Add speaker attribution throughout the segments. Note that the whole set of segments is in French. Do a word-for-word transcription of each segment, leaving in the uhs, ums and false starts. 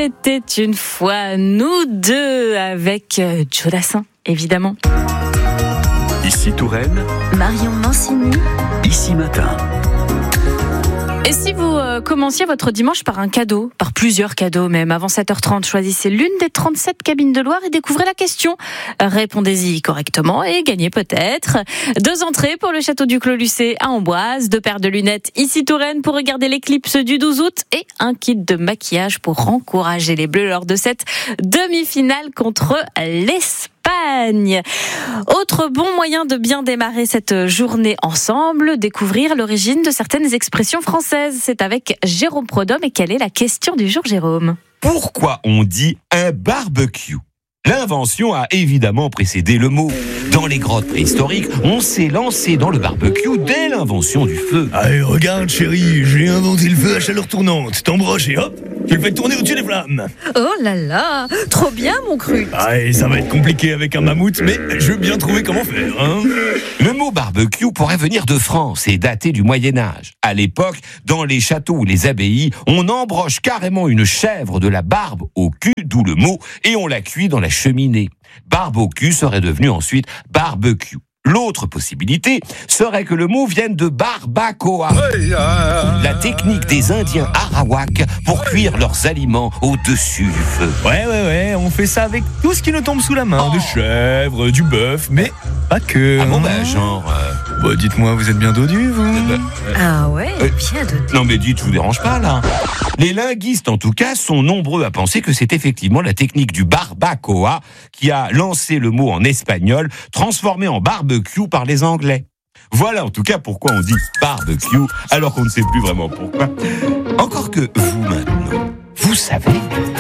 Speaker 1: était une fois nous deux avec Joe Dassin, évidemment.
Speaker 2: Ici Touraine,
Speaker 3: Marion Mancini,
Speaker 2: Ici Matin.
Speaker 1: Et si vous euh, commenciez votre dimanche par un cadeau, par plusieurs cadeaux même, avant sept heures trente, choisissez l'une des trente-sept cabines de Loire et découvrez la question. Répondez-y correctement et gagnez peut-être deux entrées pour le château du Clos Lucé à Amboise, deux paires de lunettes Ici Touraine pour regarder l'éclipse du douze août et un kit de maquillage pour encourager les Bleus lors de cette demi-finale contre l'Espagne. Autre bon moyen de bien démarrer cette journée ensemble, découvrir l'origine de certaines expressions françaises. C'est avec Jérôme Prodhomme. Et quelle est la question du jour, Jérôme ?
Speaker 4: Pourquoi on dit un barbecue ? L'invention a évidemment précédé le mot. Dans les grottes préhistoriques, on s'est lancé dans le barbecue dès l'invention du feu.
Speaker 5: Allez, regarde chérie, j'ai inventé le feu à chaleur tournante. T'embroches et hop, tu le fais tourner au-dessus des flammes.
Speaker 3: oh là là, trop bien mon cru.
Speaker 5: Allez, ça va être compliqué avec un mammouth, mais je veux bien trouver comment faire, hein.
Speaker 4: Le mot barbecue pourrait venir de France et dater du Moyen-Âge. À l'époque, dans les châteaux ou les abbayes, on embroche carrément une chèvre de la barbe au cul, d'où le mot, et on la cuit dans la cheminée. Barbe au cul serait devenu ensuite barbecue. L'autre possibilité serait que le mot vienne de barbacoa, la technique des Indiens Arawak pour cuire leurs aliments au-dessus du feu.
Speaker 5: Ouais, ouais, ouais, on fait ça avec tout ce qui nous tombe sous la main.
Speaker 4: Oh.
Speaker 5: De chèvre, du bœuf, mais pas que.
Speaker 4: Ah bon,
Speaker 5: hein.
Speaker 4: bah genre... Euh...
Speaker 5: Bah, dites-moi, vous êtes bien dodu, vous
Speaker 4: euh, euh,
Speaker 3: Ah ouais,
Speaker 4: euh,
Speaker 3: bien de...
Speaker 4: Non mais dites, je vous dérange pas là. Les linguistes en tout cas sont nombreux à penser que c'est effectivement la technique du barbacoa qui a lancé le mot en espagnol, transformé en barbecue par les Anglais. Voilà en tout cas pourquoi on dit barbecue alors qu'on ne sait plus vraiment pourquoi. Encore que vous maintenant, vous savez.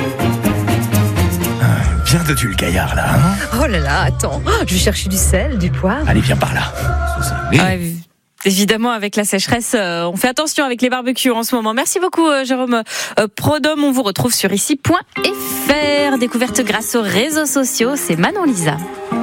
Speaker 5: Bien dodu le gaillard, là, hein.
Speaker 3: Oh là là, attends, je vais chercher du sel, du poivre.
Speaker 5: Allez, viens par là.
Speaker 4: Et
Speaker 1: Ah, évidemment, avec la sécheresse, euh, on fait attention avec les barbecues en ce moment. Merci beaucoup, euh, Jérôme euh, Prodhomme. On vous retrouve sur ici point f r. Découverte grâce aux réseaux sociaux, c'est Manon Lisa.